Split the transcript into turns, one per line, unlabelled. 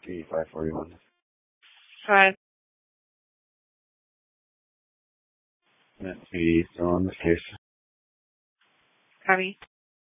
541.
Hi.
Meant to be still on this case.
Copy.